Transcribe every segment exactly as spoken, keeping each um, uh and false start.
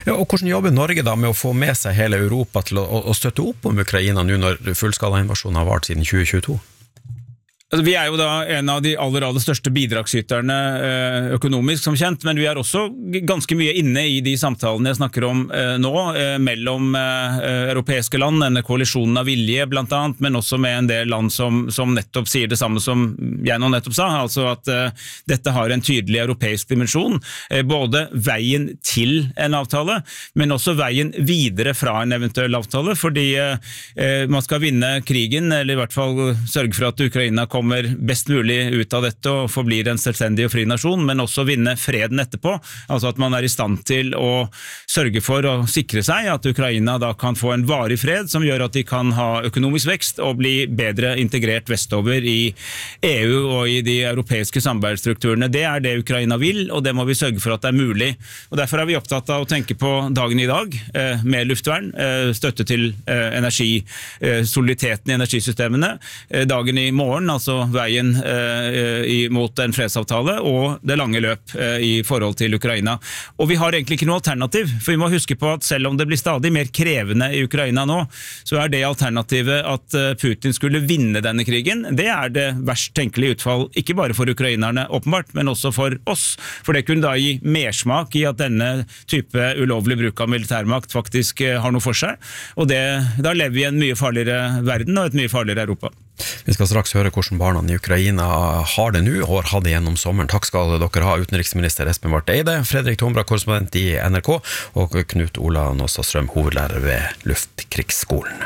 Ja, og hvordan jobber Norge da med å få med seg hele Europa til å, å støtte opp om Ukraina nå når fullskala-invasjonen har vart siden tjue tjueto? Altså, vi er jo da en av de aller, aller største bidragsyterne eh, økonomisk som kjent, men vi er også ganske mye inne i de samtalene jeg snakker om eh, nå, eh, mellom eh, europeiske land, denne koalisjonen av vilje blant annet, men også med en del land som, som nettopp sier det samme som jeg nå nettopp sa, altså at eh, dette har en tydelig europeisk dimensjon, eh, både veien til en avtale, men også veien videre fra en eventuell avtale, fordi eh, man skal vinne krigen, eller i hvert fall sørge for at Ukraina kommer kommer best mulig ut av dette og forblir en selvstendig og fri nasjon, men også vinne freden etterpå, altså at man er i stand til å sørge for å sikre seg at Ukraina da kan få en varig fred som gjør at de kan ha økonomisk vekst og bli bedre integrert vestover i E U og i de europeiske samarbeidsstrukturene. Det er det Ukraina vil, og det må vi sørge for at det er mulig. Og derfor er vi opptatt av å tenke på dagen i dag, eh, med luftvern, eh, støtte til eh, energi, eh, soliditeten i energisystemene, eh, dagen i morgen, altså veien eh, mot en fredsavtale og det lange løp eh, i forhold til Ukraina. Og vi har egentlig ikke noe alternativ, for vi må huske på at selv om det blir stadig mer krevende i Ukraina nå, så er det alternativet at eh, Putin skulle vinne denne krigen. Det er det verst tenkelige utfall, ikke bare for ukrainerne åpenbart, men også for oss. For det kunne da gi mersmak i at denne type ulovlig bruk av militærmakt faktisk eh, har noe for seg. Og det, da lever vi i en mye farligere verden og et mye farligere Europa. Vi skal straks høre hvordan barna i Ukraina har det nå, og har hatt det gjennom sommeren. Takk skal dere ha, utenriksminister Espen Barth Eide, Fredrik Tombra, korrespondent i N R K, og Knut Ola Nåstadstrøm, hovedlærer ved Luftkrigsskolen.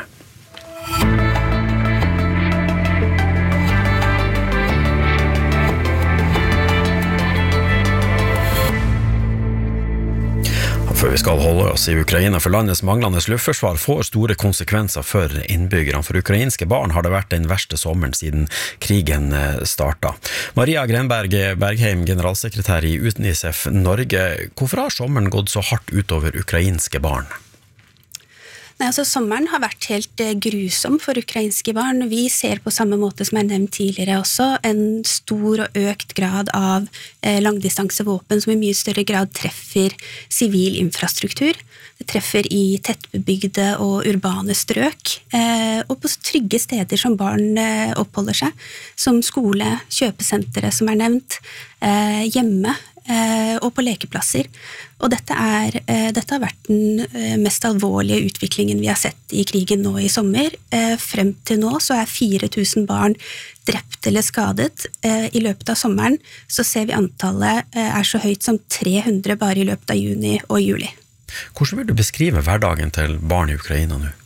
Før vi skal holde oss i Ukraina, for landets manglende luftforsvar får store konsekvenser for innbyggerne. For ukrainske barn har det vært den verste sommeren siden krigen startet. Maria Grenberg Bergheim, generalsekretær i UNICEF Norge. Hvorfor har sommeren gått så hardt utover ukrainske barn? Nei, altså Sommeren har vært helt eh, grusom for ukrainske barn. Vi ser på samme måte som jeg nevnt tidligere også, en stor og økt grad av eh, langdistansevåpen som i mye større grad treffer sivil infrastruktur. Det treffer i tettbebygde og urbane strøk, eh, og på trygge steder som barn eh, oppholder seg, som skole, kjøpesentere som er nevnt, eh, hjemme, og på lekeplasser. Og dette, er, dette har vært den mest alvorlige utviklingen vi har sett i krigen nå i sommer. Frem til nå så er fire tusen barn drept eller skadet. I løpet av sommeren så ser vi antallet er så høyt som tre hundre bare i løpet av juni og juli. Hvordan vil du beskrive hverdagen til barn i Ukraina nå?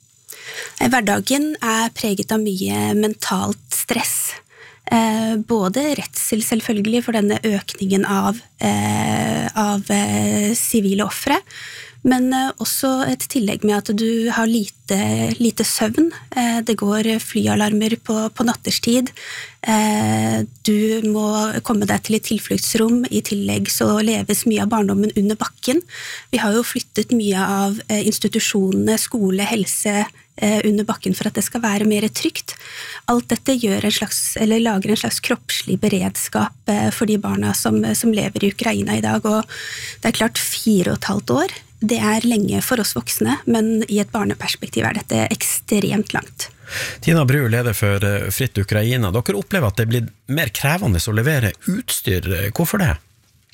Hverdagen er preget av mye mentalt stress. Eh, både redsel selvfølgelig for denne økningen av, eh, av eh, sivile offre, men eh, også et tillegg med at du har lite, lite søvn. Eh, det går flyalarmer på, på natterstid. Eh, du må komme deg til et tilfluktsrom. I tillegg så leves mye av barndommen under bakken. Vi har jo flyttet mye av eh, institusjonene, skole, helse, under bakken for at det skal være mer trygt. Alt dette gjør en slags, eller lager en slags kroppslig beredskap for de barna som, som lever i Ukraina i dag, og det er klart fire og et halvt år. Det er lenge for oss voksne, men i et barneperspektiv er dette ekstremt langt. Tina Bru, leder for Fritt Ukraina. Dere opplever at det blir mer krevende å levere utstyr. Hvorfor det?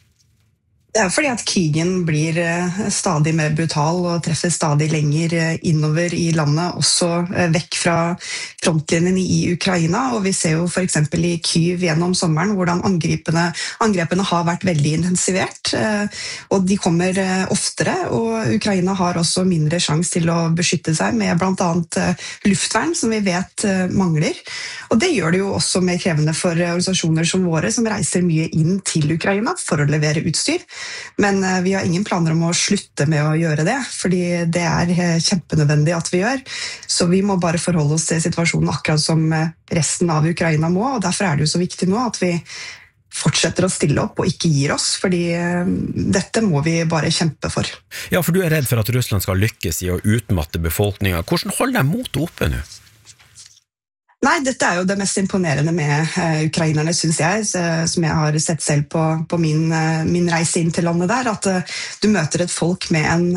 Det er fordi at krigen blir stadig mer brutal og treffer stadig lenger innover i landet, også vekk fra frontlinjen i Ukraina. Og vi ser jo for eksempel i Kyiv gjennom sommeren hvordan angrepene, angrepene har vært veldig intensivert. Og de kommer oftere, og Ukraina har også mindre sjans til å beskytte seg med blant annet luftvern, som vi vet mangler. Og det gjør det jo også mer krevende for organisasjoner som våre, som reiser mye inn til Ukraina for å levere utstyr. Men vi har ingen planer om å slutte med å gjøre det, fordi det er kjempenødvendig at vi gjør. Så vi må bare forholde oss til situasjonen akkurat som resten av Ukraina må, og derfor er det jo så viktig nå at vi fortsetter å stille opp og ikke gir oss, fordi dette må vi bare kjempe for. Ja, for du er redd for at Russland skal lykkes i å utmatte befolkningen. Hvordan holder de motet oppe nå? Nei, dette er jo det mest imponerende med uh, ukrainerne, synes jeg, som jeg har sett selv på, på min, uh, min reise inn til landet der, at uh, du møter et folk med en